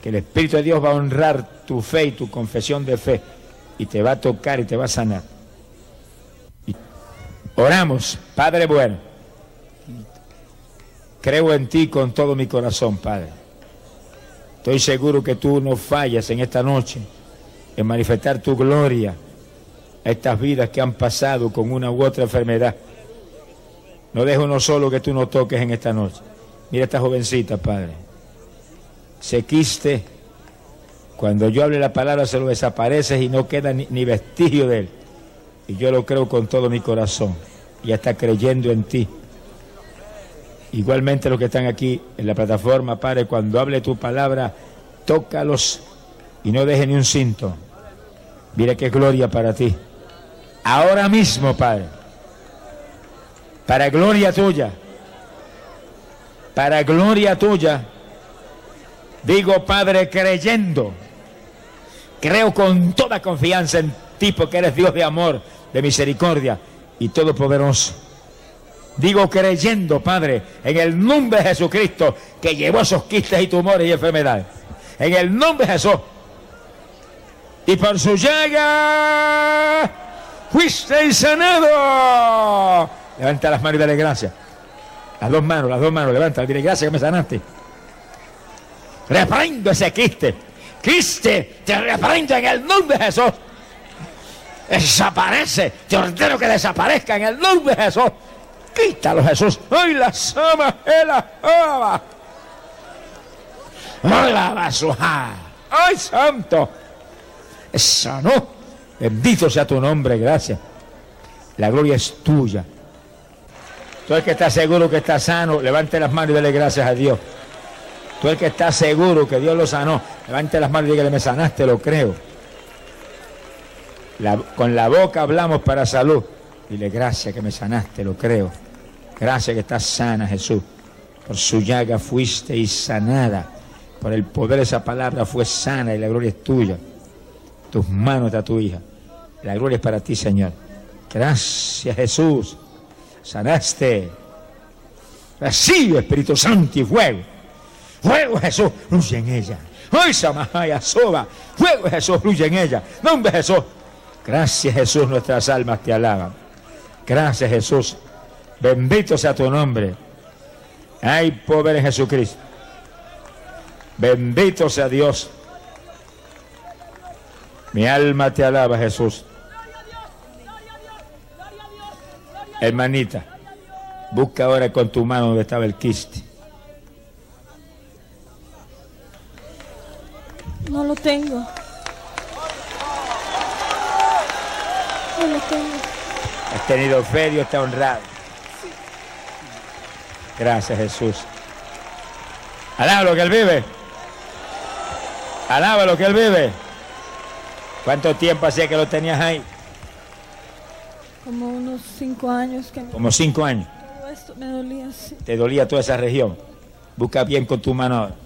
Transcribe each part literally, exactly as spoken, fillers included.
que el Espíritu de Dios va a honrar tu fe y tu confesión de fe y te va a tocar y te va a sanar. Y oramos, Padre bueno, creo en ti con todo mi corazón, Padre. Estoy seguro que tú no fallas en esta noche en manifestar tu gloria a estas vidas que han pasado con una u otra enfermedad. No dejo uno solo que tú no toques en esta noche. Mira esta jovencita, Padre. Se quiste, cuando yo hable la palabra se lo desapareces y no queda ni, ni vestigio de él. Y yo lo creo con todo mi corazón. Ya está creyendo en ti. Igualmente los que están aquí en la plataforma, Padre, cuando hable tu palabra, tócalos y no deje ni un síntoma. Mira qué gloria para ti. Ahora mismo, Padre, para gloria tuya, para gloria tuya, digo, Padre, creyendo, creo con toda confianza en ti, porque eres Dios de amor, de misericordia y todopoderoso. Digo, creyendo, Padre, en el nombre de Jesucristo, que llevó esos quistes y tumores y enfermedades. En el nombre de Jesús. Y por su llaga fuiste sanado. Levanta las manos y dale gracias. Las dos manos, las dos manos, levanta, dile gracias que me sanaste. Reprendo ese quiste. Quiste, te reprendo en el nombre de Jesús. Desaparece, te ordeno que desaparezca en el nombre de Jesús. Quítalo, Jesús. ¡Ay, la sama! ¡La ama! ¡Ay, la basuja! ¡Ay, santo! Sanó. Bendito sea tu nombre, gracias. La gloria es tuya. Tú el que está seguro que está sano, levante las manos y dale gracias a Dios. Tú el que está seguro que Dios lo sanó, levante las manos y dígale, me sanaste, lo creo. La, con la boca hablamos para salud. Dile gracias que me sanaste, lo creo. Gracias que estás sana, Jesús. Por su llaga fuiste y sanada. Por el poder de esa palabra fue sana y la gloria es tuya. Tus manos está tu hija. La gloria es para ti, Señor. Gracias, Jesús. Sanaste. Recibe, Espíritu Santo y fuego. Fuego, Jesús, fluye en ella. Hoy Samahaya Soba. Fuego, Jesús, fluye en ella. Nombre de Jesús. Gracias, Jesús, nuestras almas te alaban. Gracias, Jesús. Bendito sea tu nombre. Hay poder en Jesucristo. Bendito sea Dios. Mi alma te alaba, Jesús. Hermanita, busca ahora con tu mano donde estaba el quiste. No lo tengo. No lo tengo. Has tenido fe, Dios te ha honrado. Gracias, Jesús. Alaba lo que Él vive. Alaba lo que Él vive. ¿Cuánto tiempo hacía que lo tenías ahí? Como unos cinco años. Que me... Como cinco años. Todo esto me dolía, sí. Te dolía toda esa región. Busca bien con tu mano ahora.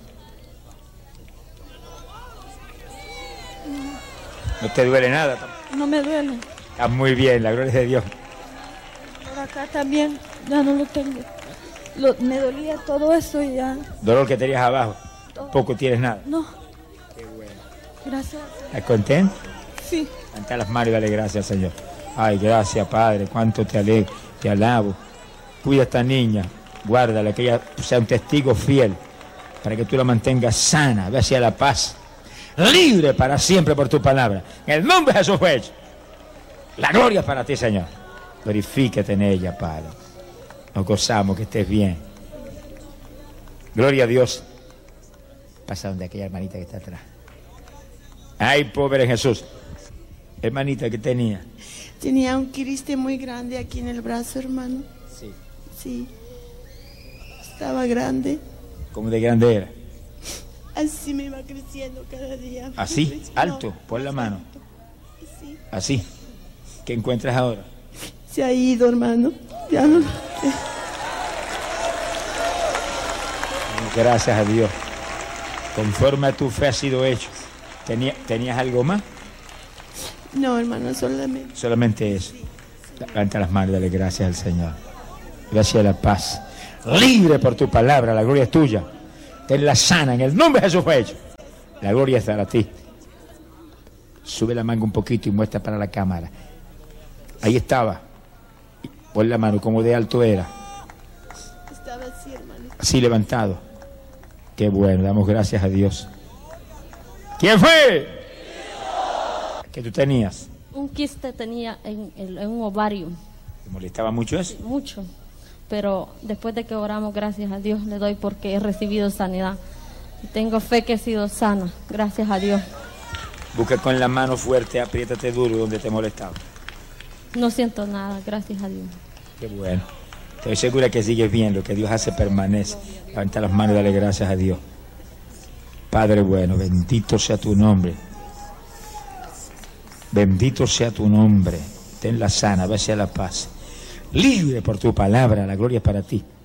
No, no te duele nada. No me duele. Estás muy bien, la gloria es de Dios. Por acá también, ya no lo tengo. Lo, me dolía todo esto y ya. Dolor que tenías abajo. Todo. Poco tienes nada. No. Qué bueno. Gracias. ¿Estás contento? Sí. Levanta las manos y dale gracias, Señor. Ay, gracias, Padre. Cuánto te alegro, te alabo. Cuida a esta niña. Guárdala, que ella sea un testigo fiel. Para que tú la mantengas sana. Ve hacia la paz. Libre para siempre por tu palabra. En el nombre de Jesús fue hecho. La gloria es para ti, Señor. Glorifícate en ella, Padre. Nos gozamos, que estés bien. Gloria a Dios. Pasa donde aquella hermanita que está atrás. Ay, pobre Jesús. Hermanita, ¿qué tenía? Tenía un quiste muy grande aquí en el brazo, hermano. Sí. Sí. Estaba grande. ¿Cómo de grande era? Así me iba creciendo cada día. ¿Así? No, ¿Alto? Pon la mano. alto. Sí. ¿Así? ¿Qué encuentras ahora? Se ha ido, hermano. Ya no. Gracias a Dios. Conforme a tu fe ha sido hecho. ¿Tenía, ¿Tenías algo más? No, hermano, solamente. Solamente eso. Levanta las manos y dale gracias al Señor. Gracias a la paz. Libre por tu palabra, la gloria es tuya. Tenla sana, en el nombre de Jesús fue hecho. La gloria es para ti. Sube la manga un poquito y muestra para la cámara. Ahí estaba. Pon la mano, como de alto era. Estaba así, hermano. Así levantado. Qué bueno, damos gracias a Dios. ¿Quién fue? ¿Qué tú tenías? Un quiste tenía en, en, en un ovario. ¿Te molestaba mucho eso? Mucho. Pero después de que oramos, gracias a Dios, le doy porque he recibido sanidad. Y tengo fe que he sido sana, gracias a Dios. Busca con la mano fuerte, apriétate duro donde te molestaba. No siento nada, gracias a Dios. Qué bueno. Estoy segura que sigues bien, lo que Dios hace permanece. Levanta las manos y dale gracias a Dios. Padre bueno, bendito sea tu nombre. Bendito sea tu nombre. Tenla sana, vaya a la paz. Libre por tu palabra, la gloria es para ti.